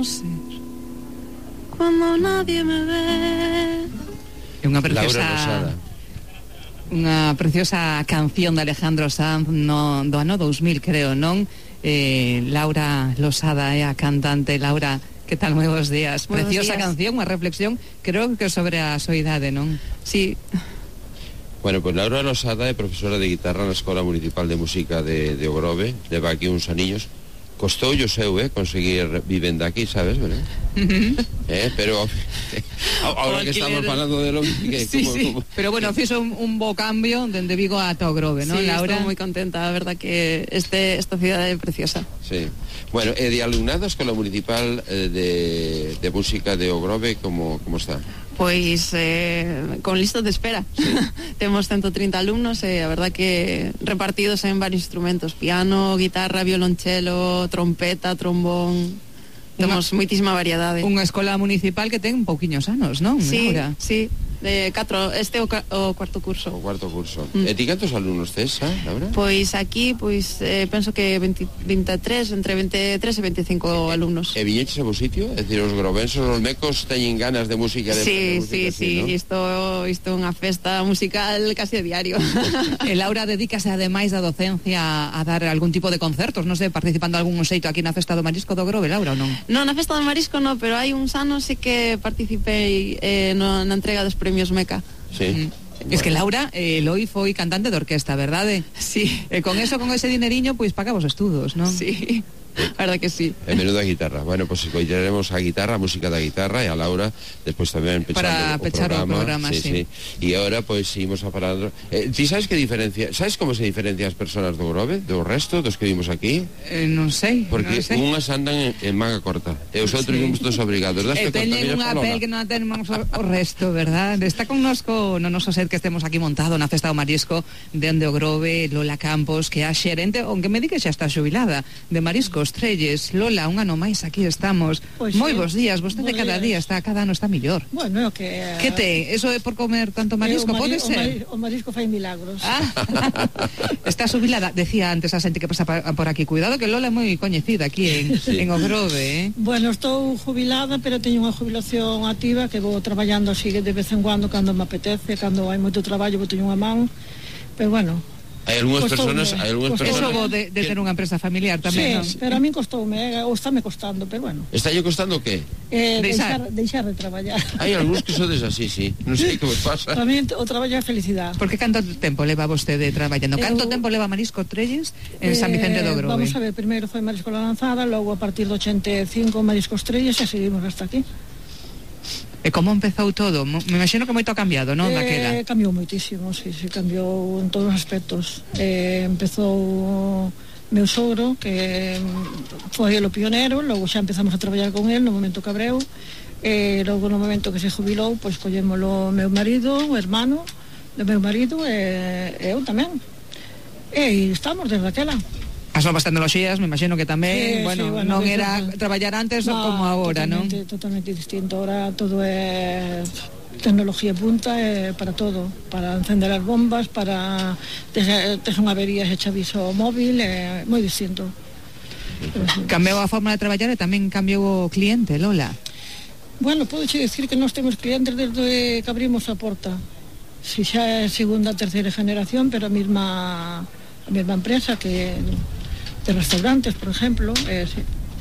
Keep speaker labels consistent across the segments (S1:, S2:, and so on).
S1: ser cuando nadie me ve. É unha preciosa canción de Alejandro Sanz do ano 2000, creo, non? Laura Losada é a cantante. Laura, que tal? Moi bons días. Preciosa canción, unha reflexión, creo que sobre a soidade, non? Sí.
S2: Bueno, pues Laura Losada é profesora de guitarra na Escola Municipal de Música de Ogrove, leva aquí uns aniños. Costou o seu, conseguir vivenda aquí, sabes, verdad? Pero ahora que estamos falando de lo que...
S1: Sí. Pero bueno, fixo un bo cambio dende Vigo a Ogrove, non,
S3: sí,
S1: Laura?
S3: Estou moi contenta, a verdad que esta cidade é preciosa.
S2: Sí. Bueno, de alumnado a Escola Municipal de Música de Ogrove, como está?
S3: Pois con listas de espera. Sí. Temos 130 alumnos e a verdad que repartidos en varios instrumentos: piano, guitarra, violonchelo, trompeta, trombón. Temos moitísima variedade.
S1: Unha escola municipal que ten pouquiños anos, non?
S3: Sí,
S1: Laura?
S3: sí. Este é o cuarto curso.
S2: O cuarto curso. E ti cantos alumnos tes, Laura?
S3: Pois aquí, penso que 23, entre 23 e 25 alumnos.
S2: E viñeches a vos sitio? É dicir, os grovensos, os mecos teñen ganas de música.
S3: Sí. Isto é unha festa musical casi a diario.
S1: E Laura dedícase ademais da docencia a dar algún tipo de concertos, non sei, participando algún xeito aquí na Festa do Marisco do Grove, Laura, ou non?
S3: Non, na Festa do Marisco non, pero hai uns anos sí que participei na entrega dos premios Meca.
S2: Sí.
S1: Es que Laura, Eloi foi cantante de orquesta, verdade?
S3: Sí.
S1: E con ese dineriño, pois pagaba os estudos, non?
S3: Sí. A verdad que sí.
S2: En menuda guitarra. Bueno, pues escoitaremos a guitarra, a música da guitarra, e a Laura despois tamén
S1: para pechar o programa, sí.
S2: E agora pues seguimos a falar. Ti sabes que diferencia, sabes como se diferencian as persoas do Grove do resto dos que vimos aquí?
S1: Non sei.
S2: Porque unhas andan en manga corta e os outros vimos todos obrigados.
S1: Teñen unha pel que non a tenemos o resto, verdad? Está connosco no noso set que estemos aquí montado na Festa do Marisco dende o Grove, Lola Campos, que é a xerente, aunque me di que xa está xubilada, de Mariscos Trelles. Lola, un ano máis aquí estamos. Moi bons días, vostede cada día está, cada ano está mellor.
S4: Bueno, que...
S1: Que te? Eso é por comer tanto marisco, pode ser?
S4: O marisco fai milagros.
S1: Está xubilada, decía antes a xente que pasa por aquí, cuidado que Lola é moi coñecida aquí en Ogrove,
S4: Bueno, estou jubilada, pero teño unha jubilación activa que vou traballando así de vez en cuando, cando me apetece, cando hai moito traballo, vou teño unha man, pero bueno...
S2: Hai algunhas persoas
S1: Eso vou de ter unha empresa familiar tamén,
S4: sí, pero a min costoume, ou está me costando, pero bueno.
S2: Está lle costando que?
S4: Deixar de traballar.
S2: Hai algúns que sodes así, sí. Non sei que vos pasa.
S4: Tamén o traballo é felicidade.
S1: Porque canto tempo leva vostede traballando? Canto tempo leva Marisco Trelles en San Vicente do Grove?
S4: Vamos a ver, primeiro foi Marisco La Lanzada, logo a partir do 85 Mariscos Trelles e seguimos hasta aquí.
S1: E como empezou todo? Me imagino que moito ha cambiado, non, daquela?
S4: Cambiou moitísimo, sí, cambiou en todos os aspectos. Empezou meu sogro, que foi o pionero, logo xa empezamos a traballar con él no momento que abreu, e logo no momento que se jubilou, pois collémolo meu marido, o hermano do meu marido, e eu tamén. E estamos desde aquela.
S1: As novas tecnoloxías, me imagino que tamén, bueno, non era traballar antes como agora, non?
S4: Totalmente distinto. Ahora todo é tecnología punta, para todo, para encender as bombas, para tes unha avería e echa aviso móvil, é moi distinto.
S1: Cambiou a forma de traballar e tamén cambiou o cliente, Lola.
S4: Bueno, podeche dicir que nós temos clientes desde que abrimos a porta. Si xa é segunda, terceira generación, pero a mesma empresa que de restaurantes, por exemplo, sí.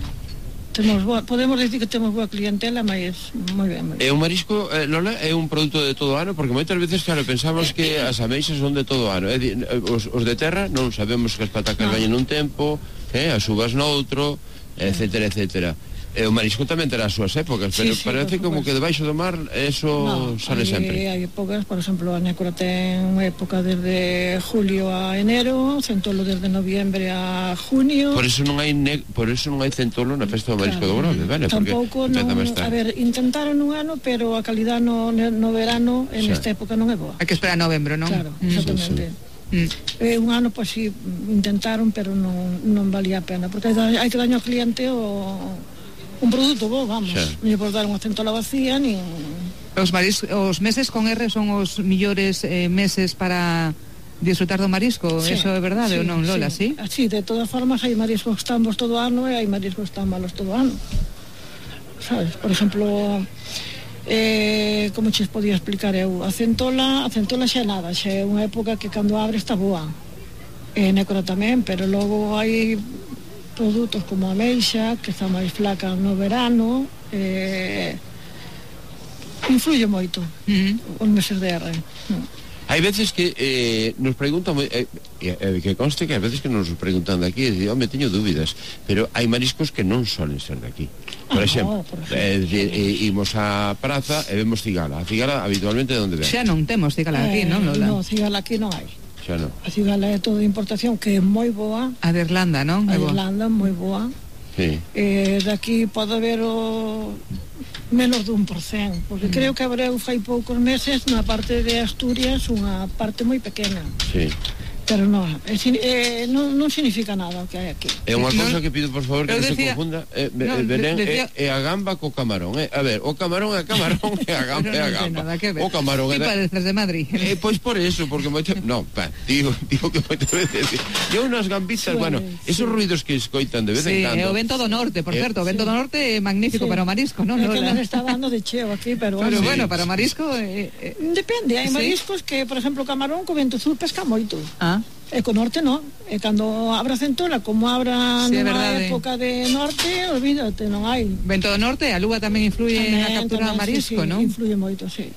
S4: Podemos decir que temos boa clientela, mas moi ben.
S2: É un marisco, Lola, é un produto de todo ano, porque moitas veces, claro, pensamos que as ameixas son de todo ano. Os de terra non sabemos que as patacas veñen un tempo, as uvas noutro, etcétera, etcétera. O marisco tamén terá as súas épocas, pero parece como que debaixo do mar eso sale sempre.
S4: Hai épocas, por exemplo, a nécora ten unha época desde julio a enero, centolo desde noviembre a junio.
S2: Por eso non hai centolo na Festa do Marisco do Grove, vale?
S4: Tampouco, a ver, intentaron un ano, pero a calidad no verano en esta época non é boa.
S1: Hai que esperar a novembro, non?
S4: Claro, exactamente. Un ano, pois si intentaron, pero non valía a pena, porque hai que daño ao cliente un produto bo, vamos, non lle podes dar unha centola vacía nin...
S1: Os meses con R son os millores meses para disfrutar do marisco, eso é verdade ou non, Lola, sí?
S4: Sí, de todas formas hai mariscos que están bons todo ano e hai mariscos que están malos todo ano. sabes? Por exemplo, como ches podía explicar eu, a centola xa é nada, xa é unha época que cando abre está boa, nécora tamén, pero logo hai produtos como a ameixa que está máis flaca no verano, influye moito os meses de R.
S2: Hai veces que nos preguntan, que conste que hai veces que nos preguntan de aquí, e dicen, home, teño dúbidas, pero hai mariscos que non solen ser de aquí. Por exemplo, imos á praza e vemos cigala. A cigala habitualmente de onde ven?
S1: Xa non temos cigala aquí, non, Lola?
S4: Non, cigala aquí non hai.
S2: Xa non.
S4: A cigala é todo de importación, que é moi boa.
S1: A de Irlanda, non?
S4: A de Irlanda, moi boa.
S2: Sí.
S4: Daqui pode haber menos dun por cen, porque creo que abreu fai poucos meses na parte de Asturias unha parte moi pequena.
S2: Sí.
S4: Pero non significa nada o que hai aquí.
S2: É unha cousa que pido, por favor, que non se confunda. Belén é a gamba co camarón. A ver, o camarón é camarón e a gamba é a gamba. O camarón é...
S1: Ti pareces de Madrid.
S2: Pois por eso, porque moito... Non, digo que moito veces... E unhas gambitas, bueno, esos ruidos que escoitan de vez en cando...
S1: Sí, o vento do norte, por certo, o vento do norte é magnífico para o marisco, non?
S4: É que nos está dando de cheo aquí, pero
S1: bueno, para o marisco...
S4: Depende, hai mariscos que, por exemplo, o camarón co vento sur pesca moito. E co norte non, e cando abra centola, como abra nunha época de norte, olvídate, non hai.
S1: Vento do norte, a lúa tamén influye na captura do marisco, non?
S4: Influye moito, sí.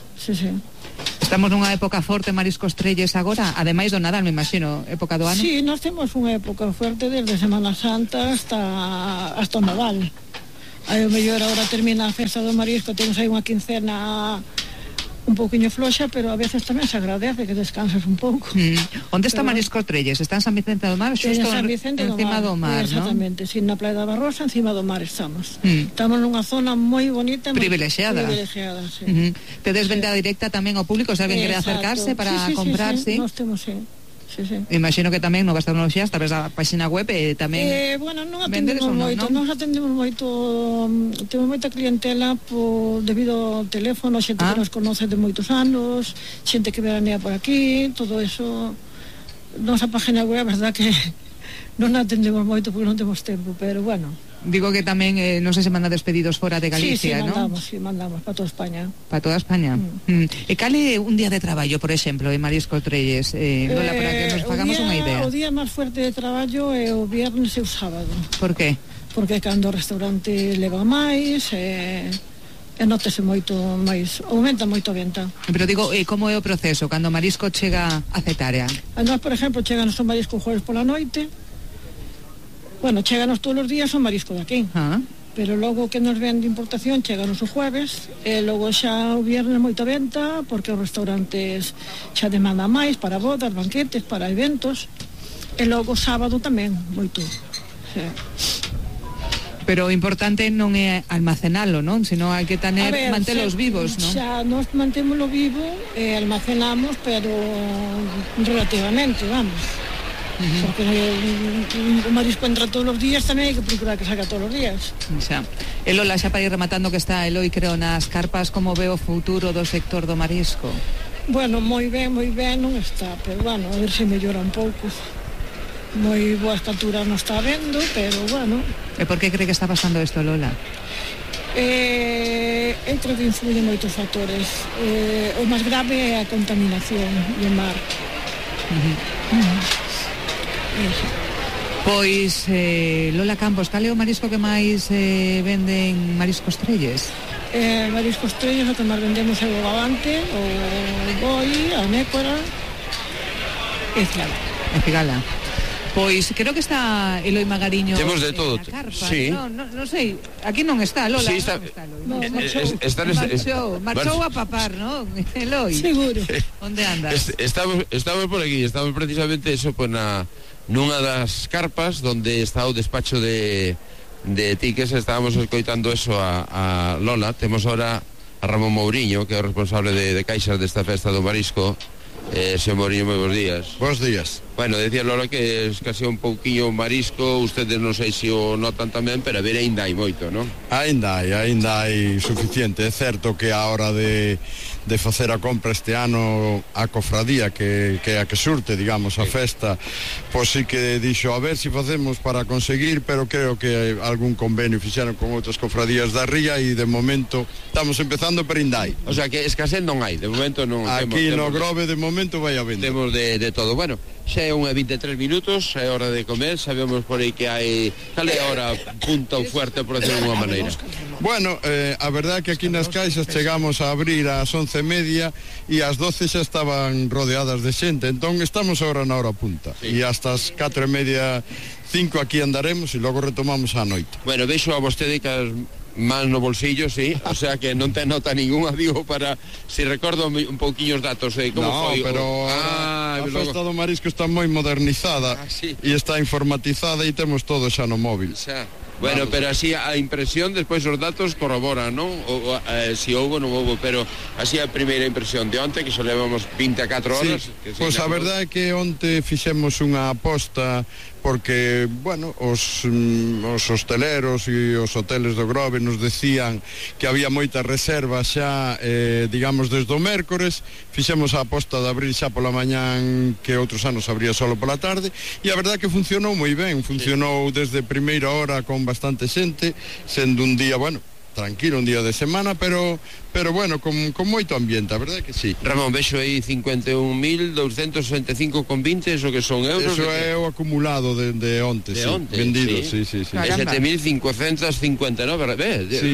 S1: Estamos nunha época forte mariscos trelles agora, ademais do Nadal, me imagino, época do ano.
S4: Sí, nós temos unha época fuerte desde Semana Santa hasta o Nadal. Aí o mellor agora termina a festa do marisco, temos aí unha quincena un pouquiño floxa, pero a veces tamén se agradece que descansas un pouco.
S1: Onde está Mariscos Trelles? Está en San Vicente do Mar, xusto encima do mar,
S4: exactamente, ¿no? Na Praia da Barrosa, encima do mar estamos. Estamos nunha zona moi bonita,
S1: privilexiada,
S4: sí.
S1: Tedes venda directa tamén ao público, se alguén quere acercarse para comprar, sí?
S4: Nós temos, sí.
S1: Imagino que tamén novas tecnoloxías a través da página web tamén
S4: bueno, non atendemos moito, nós atendemos moito, temos moita clientela debido ao teléfono, xente que nos conoce de moitos anos, xente que veranea por aquí, todo eso. Nosa página web, a verdad que non atendemos moito porque non temos tempo, pero bueno.
S1: Digo que tamén, non sei se manda despedidos fora de Galicia, non?
S4: Sí, mandamos para toda España.
S1: Para toda España. E cale un día de traballo, por exemplo, en Marisco Trelles, Lola, para que nos fagamos unha idea.
S4: O día máis fuerte de traballo é o viernes e o sábado.
S1: Por qué?
S4: Porque cando o restaurante leva máis, nótese moito máis, aumenta moito a venta.
S1: Pero digo, como é o proceso cando o marisco chega a Cetarea?
S4: A nós, por exemplo, cheganos o marisco jueves pola noite. Bueno, cheganos todos os días o marisco de aquí. Pero logo que nos ven de importación cheganos o jueves, e logo xa o viernes moita venta, porque os restaurantes xa demandan máis para bodas, banquetes, para eventos, e logo sábado tamén moito.
S1: Pero o importante non é almacenalo, non? Sino hai que mantelos vivos, non?
S4: Xa nos mantémoslo vivo e almacenamos, pero relativamente, vamos. Porque o marisco entra todos os días, tamén hai que procurar que salga todos os días.
S1: E Lola, xa para ir rematando, que está Eloi, creo, nas carpas, como ve o futuro do sector do marisco?
S4: Bueno, moi ben non está, pero bueno, a ver se mellora un pouco. Moi boa estatura non está vendo, pero bueno.
S1: E por que cree que está pasando isto, Lola?
S4: Eu creo que influyen moitos factores. O máis grave é a contaminación do mar.
S1: Pois, Lola Campos, cal é o marisco que máis vende en Mariscos Trelles?
S4: Mariscos Trelles, o que máis vendemos é o gabante, o boi, a nécora e
S1: cigala. Pois creo que está Eloi Magariño.
S2: Temos de todo.
S1: Sí. Non sei, aquí non está, Lola.
S2: Sí,
S1: está. Marchou a papar, non? Eloi.
S4: Seguro.
S1: Onde andas?
S2: Estamos por aquí, estamos precisamente eso, pues, nunha das carpas donde está o despacho de tickets. Estábamos escoitando eso a Lola. Temos ahora a Ramón Mouriño, que é o responsable de caixas desta festa do marisco. Señor Mouriño, moi bons días.
S5: Bons días.
S2: Bueno, decía Lola que escasea un pouquiño o marisco, ustedes non sei se o notan tamén, pero a ver, ainda hai moito, non?
S5: Ainda hai suficiente. É certo que a hora de facer a compra este ano a cofradía que é a que surte, digamos, a festa, pois sí que dixo a ver se facemos para conseguir, pero creo que algún convenio fixeron con outras cofradías da ría e de momento estamos empezando, pero ainda hai.
S2: O sea que escasez non hai, de momento non.
S5: Aquí no Grove de momento vai a venda.
S2: Temos de todo. Bueno, xa é unha 23 minutos, é hora de comer, sabemos por aí que hai... Cal é a hora punta ou fuerte, por decirlo de unha maneira?
S5: Bueno, a verdade é que aquí nas caixas chegamos a abrir ás 11:30 e ás 12 xa estaban rodeadas de xente, entón estamos agora na hora punta, e hasta as 4:30, 5 aquí andaremos e logo retomamos a noite.
S2: Bueno, vexo a vostede que as mans no bolsillo, sí, o sea que non ten nota ninguna, digo, para si recordo un pouquiño os datos de como foi.
S5: No, pero a festa do marisco está moi modernizada e está informatizada e temos todo xa no móvil.
S2: Xa. Bueno, pero así a impresión, despois os datos corroboran, non? Si houbo, non houbo, pero así a primeira impresión de onte, que só levamos 24 horas.
S5: Sí, pois a verdade é que onte fixemos unha aposta porque, bueno, os hosteleros e os hoteles do Grove nos decían que había moitas reservas xa, digamos, desde o mércores. Fixemos a aposta de abrir xa pola mañán, que outros anos abría solo pola tarde, e a verdade é que funcionou moi ben, funcionou desde primeira hora con bastante xente, sendo un día, bueno, tranquilo, un día de semana, pero bueno, con moito ambiente, a verdade que sí.
S2: Ramón, vexo aí 51.265,20, eso que son euros.
S5: Eso é o acumulado de onte,
S2: de
S5: sí,
S2: onte,
S5: vendido, sí.
S2: E 7.559,
S5: sí,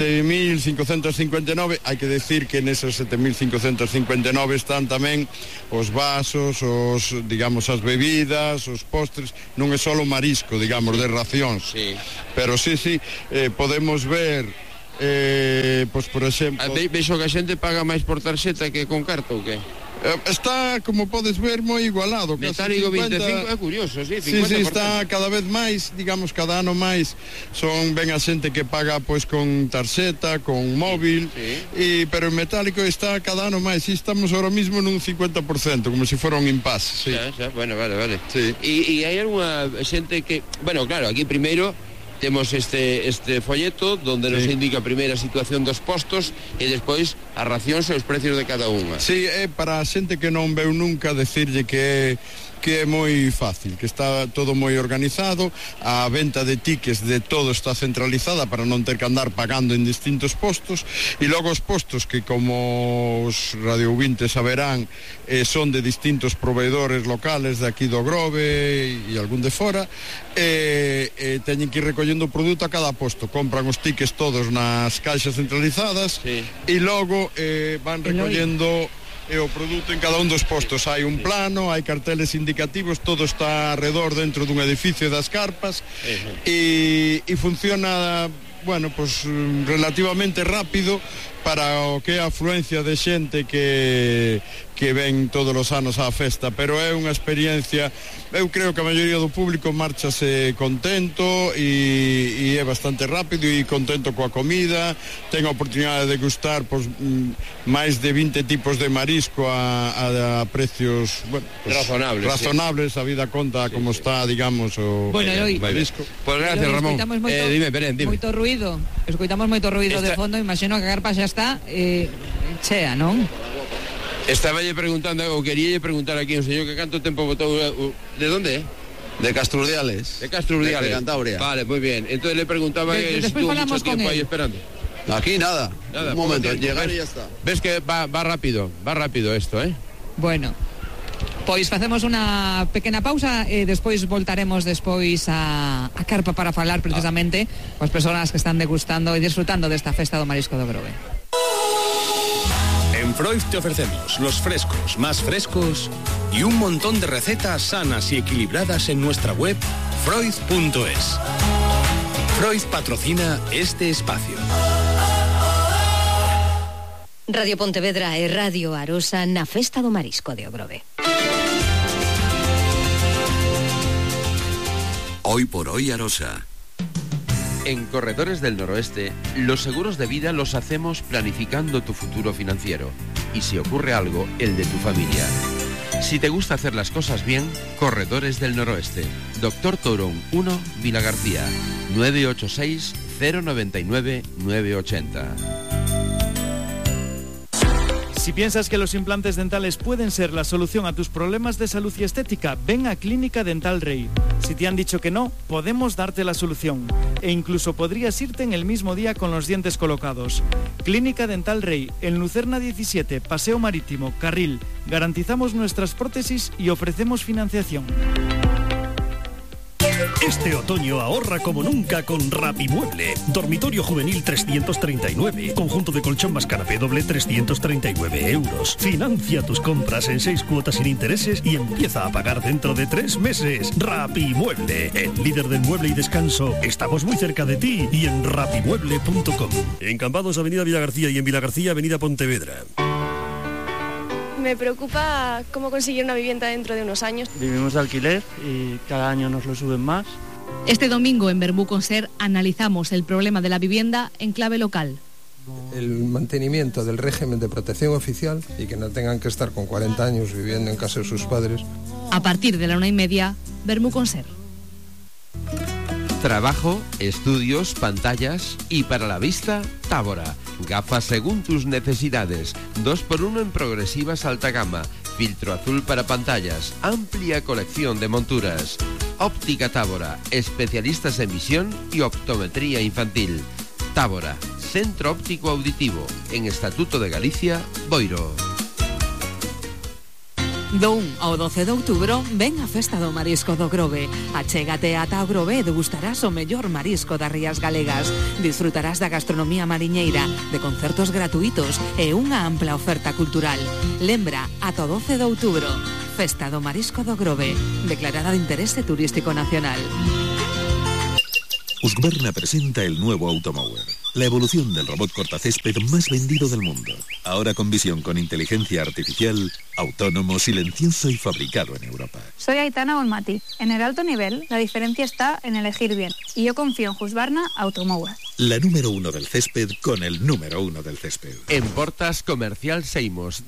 S5: 7.559, hai que decir que neses 7.559 están tamén os vasos, digamos, as bebidas, os postres, non é só o marisco, digamos, de racións.
S2: Sí.
S5: Pero sí, podemos ver pois, por exemplo,
S2: vexo que a xente paga máis por tarxeta que con carta ou que?
S5: Está, como podes ver, moi igualado.
S2: Metálico 25, é curioso, sí, 50%.
S5: Sí, está cada vez máis, digamos, cada ano máis. Ven a xente que paga pois con tarxeta, con móvil, pero en metálico está cada ano máis. E estamos ahora mismo nun 50%, como se fora un impasse. Sí.
S2: Xa, bueno, vale.
S5: Sí.
S2: E hai algunha xente que, bueno, claro, aquí primeiro temos este folleto donde nos indica a primeira situación dos postos e despois as racións e os precios de cada unha.
S5: Sí, é para a xente que non veu nunca decirlle que é moi fácil, que está todo moi organizado, a venta de tickets de todo está centralizada para non ter que andar pagando en distintos postos, e logo os postos que, como os radiovintes saberán, son de distintos proveedores locales de aquí do Grove e algún de fora, teñen que ir recollendo o produto a cada posto, compran os tickets todos nas caixas centralizadas e logo van recollendo o produto en cada un dos postos. Hai un plano, hai carteles indicativos, todo está alrededor dentro dun edificio das carpas e funciona, bueno, pues relativamente rápido para o que é a afluencia de xente que ven todos os anos á festa, pero é unha experiencia, eu creo que a maioría do público marchase contento e é bastante rápido e contento coa comida, ten a oportunidade de gustar pues, máis de 20 tipos de marisco a precios, bueno, pues, razonables, a vida conta como está, digamos, o marisco.
S2: Pues gracias, Ramón. Dime, Belén, dime.
S1: Escoitamos moito ruido de fondo, imagino que a carpa xa está chea, non?
S2: Estaba preguntando, ou quería preguntar aquí un señor que canto tempo botou, ¿de dónde é?
S6: De Castrurdiales.
S2: De Castrurdiales.
S6: De Cantabria.
S2: Vale, muy bien. Entonces le preguntaba que estuvo mucho tiempo ahí esperando.
S6: Aquí nada. Un momento, llegar y ya está.
S2: Ves que va rápido esto, ¿eh?
S1: Bueno, pois facemos unha pequena pausa e despois voltaremos despois a carpa para falar precisamente coas persoas que están degustando e disfrutando desta festa do marisco do Grove.
S7: En Freud te ofrecemos los frescos más frescos y un montón de recetas sanas y equilibradas en nuestra web freud.es. Freud patrocina este espacio.
S8: Radio Pontevedra e Radio Arosa na Festa do Marisco de Grove.
S9: Hoy por hoy Arosa.
S2: En Corredores del Noroeste, los seguros de vida los hacemos planificando tu futuro financiero y si ocurre algo, el de tu familia. Si te gusta hacer las cosas bien, Corredores del Noroeste. Dr. Torón 1, Vila García. 986 099 980.
S10: Si piensas que los implantes dentales pueden ser la solución a tus problemas de salud y estética, ven a Clínica Dental Rey. Si te han dicho que no, podemos darte la solución. E incluso podrías irte en el mismo día con los dientes colocados. Clínica Dental Rey, en Lucerna 17, Paseo Marítimo, Carril. Garantizamos nuestras prótesis y ofrecemos financiación.
S11: Este otoño ahorra como nunca con Rapimueble. Dormitorio juvenil 339. Conjunto de colchón más canapé doble 339 euros. Financia tus compras en 6 cuotas sin intereses y empieza a pagar dentro de 3 meses. Rapimueble, el líder del mueble y descanso. Estamos muy cerca de ti y en rapimueble.com. En Campados, Avenida Villa García, y en Villa García, Avenida Pontevedra.
S12: Me preocupa cómo conseguir una vivienda dentro de unos años.
S13: Vivimos de alquiler y cada año nos lo suben más.
S14: Este domingo en Verbú con Ser analizamos el problema de la vivienda en clave local.
S15: El mantenimiento del régimen de protección oficial y que no tengan que estar con 40 años viviendo en casa de sus padres.
S14: A partir de la 1:30, Verbú con Ser.
S2: Trabajo, estudios, pantallas y para la vista, Tábora. Gafas según tus necesidades. 2x1 en progresivas alta gama. Filtro azul para pantallas. Amplia colección de monturas. Óptica Tábora. Especialistas en visión y optometría infantil. Tábora. Centro óptico auditivo. En Estatuto de Galicia, Boiro.
S1: Do 1 ao 12 de outubro ven a Festa do Marisco do Grove. Achégate ata o Grove e degustarás o mellor marisco das rías galegas. Disfrutarás da gastronomía mariñeira, de concertos gratuitos e unha ampla oferta cultural. Lembra, ata o 12 de outubro, Festa do Marisco do Grove, declarada de interese turístico nacional.
S16: Husqvarna presenta el nuevo Automower, la evolución del robot cortacésped más vendido del mundo. Ahora con visión con inteligencia artificial, autónomo, silencioso y fabricado en Europa.
S17: Soy Aitana Bonmati. En el alto nivel, la diferencia está en elegir bien. Y yo confío en Husqvarna Automower.
S16: La número 1 del césped con el número 1 del césped.
S2: En Portas Comercial Seimos.